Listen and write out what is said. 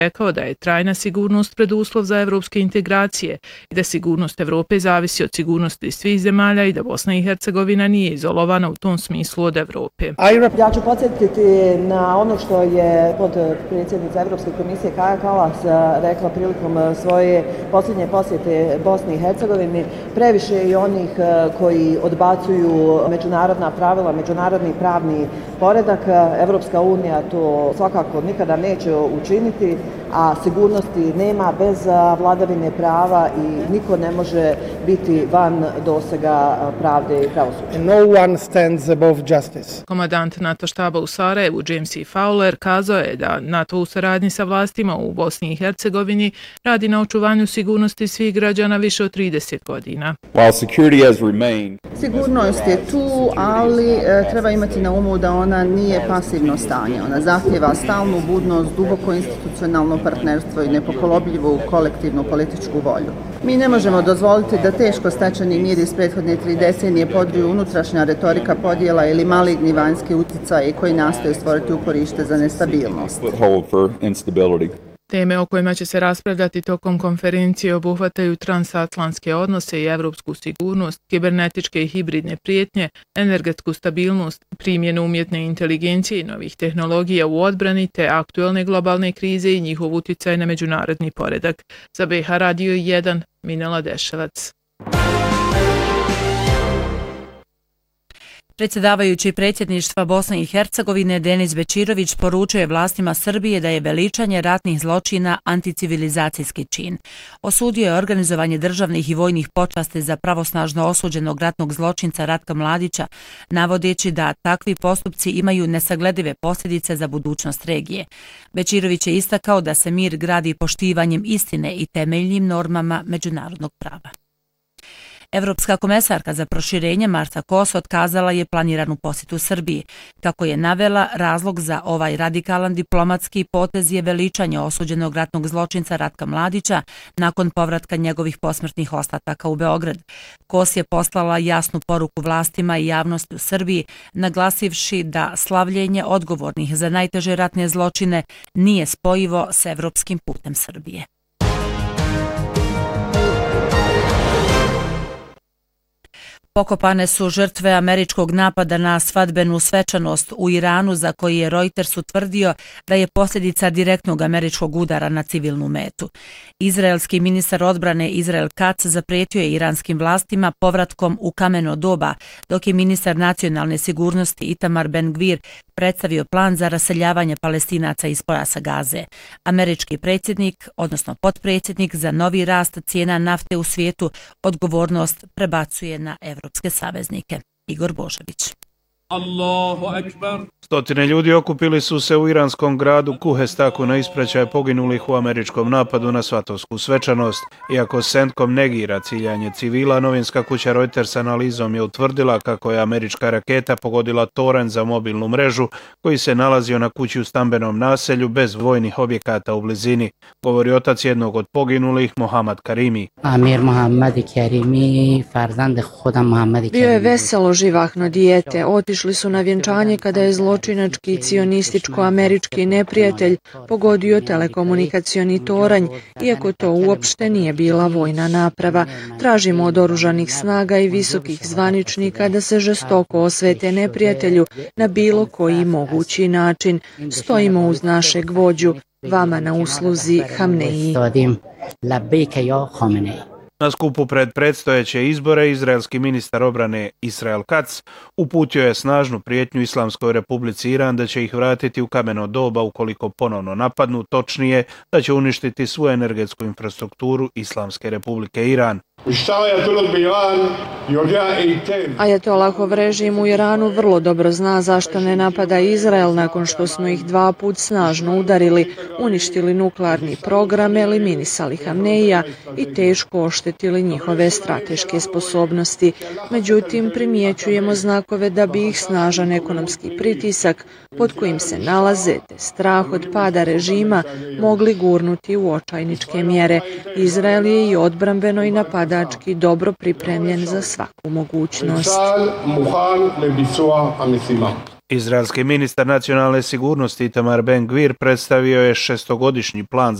rekao da je trajna sigurnost preduslov za evropske integracije i da sigurnost Evrope zavisi od sigurnosti svih zemalja i da Bosna i Hercegovina nije izolovana u tom smislu od Evrope. Ja ću podsjetiti na ono što je potpredsjednica Evropske komisije Kaja Kallas rekla prilikom svoje posljednje posjete Bosni i Hercegovini. Previše je i onih koji odbacuju međunarodna pravila, međunarodni pravni poredak. Evropska unija to svakako nikada neće učiniti, a sigurnosti nema bez vladavine prava i niko ne može biti van dosega pravde i pravosuđa. No one stands above justice. Komandant NATO štaba u Sarajevu James E. Fowler kazao je da NATO u saradnji sa vlastima u Bosni i Hercegovini radi na očuvanju sigurnosti svih građana više od 30 godina. Sigurnost je tu, ali treba imati na umu da ona nije pasivno stanje. Ona zahtjeva stalnu budnost, duboko institucionalno partnerstvo i nepokolebljivu kolektivnu političku volju. Mi ne možemo dozvoliti da teško stečeni mir iz prethodne 3 decenije podriju unutrašnja retorika podjela ili maligni vanjski utjecaji koji nastoje stvoriti uporište za nestabilnost. Teme o kojima će se raspravljati tokom konferencije obuhvataju transatlantske odnose i evropsku sigurnost, kibernetičke i hibridne prijetnje, energetsku stabilnost, primjenu umjetne inteligencije i novih tehnologija u odbrani te aktuelne globalne krize i njihov utjecaj na međunarodni poredak. Za BiH Radio 1, Minela Deševac. Predsjedavajući predsjedništva Bosne i Hercegovine Denis Bećirović poručio je vlastima Srbije da je veličanje ratnih zločina anticivilizacijski čin. Osudio je organizovanje državnih i vojnih počasti za pravosnažno osuđenog ratnog zločinca Ratka Mladića, navodeći da takvi postupci imaju nesagledive posljedice za budućnost regije. Bećirović je istakao da se mir gradi poštivanjem istine i temeljnim normama međunarodnog prava. Evropska komesarka za proširenje Marta Kos otkazala je planiranu posjetu Srbiji. Kako je navela, razlog za ovaj radikalan diplomatski potez je veličanje osuđenog ratnog zločinca Ratka Mladića nakon povratka njegovih posmrtnih ostataka u Beograd. Kos je poslala jasnu poruku vlastima i javnosti u Srbiji, naglasivši da slavljenje odgovornih za najteže ratne zločine nije spojivo s evropskim putem Srbije. Pokopane su žrtve američkog napada na svadbenu svečanost u Iranu za koji je Reuters utvrdio da je posljedica direktnog američkog udara na civilnu metu. Izraelski ministar odbrane Israel Katz zaprijetio je iranskim vlastima povratkom u kameno doba, dok je ministar nacionalne sigurnosti Itamar Ben-Gvir predstavio plan za raseljavanje Palestinaca iz pojasa Gaze. Američki predsjednik, odnosno potpredsjednik za novi rast cijena nafte u svijetu, odgovornost prebacuje na evropske saveznike. Igor Božović. Stotine ljudi okupili su se u iranskom gradu Kuhestaku na ispraćaj poginulih u američkom napadu na svatovsku svečanost. Iako CENTCOM negira ciljanje civila, novinska kuća Reuters analizom je utvrdila kako je američka raketa pogodila toranj za mobilnu mrežu koji se nalazio na kući u stambenom naselju bez vojnih objekata u blizini, govori otac jednog od poginulih, Mohammad Karimi. Bio je veselo živahno dijete, otišli su na vjenčanje kada je zločinački cionističko-američki neprijatelj pogodio telekomunikacioni toranj, iako to uopšte nije bila vojna naprava. Tražimo od oružanih snaga i visokih zvaničnika da se žestoko osvete neprijatelju na bilo koji mogući način. Stojimo uz našeg vođu, vama na usluzi Hamneji. Na skupu pred predstojeće izbore izraelski ministar obrane Israel Katz uputio je snažnu prijetnju Islamskoj republici Iran da će ih vratiti u kameno doba ukoliko ponovno napadnu, točnije da će uništiti svu energetsku infrastrukturu Islamske republike Iran. Ajatollahov režim u Iranu vrlo dobro zna zašto ne napada Izrael nakon što smo ih 2 puta snažno udarili, uništili nuklearni program, eliminisali Hamneija i teško oštetili njihove strateške sposobnosti. Međutim, primjećujemo znakove da bi ih snažan ekonomski pritisak pod kojim se nalaze te strah od pada režima mogli gurnuti u očajničke mjere. Izrael je i odbrambeno i napadački dobro pripremljen za svaku mogućnost. Izraelski ministar nacionalne sigurnosti Itamar Ben Gvir predstavio je šestogodišnji plan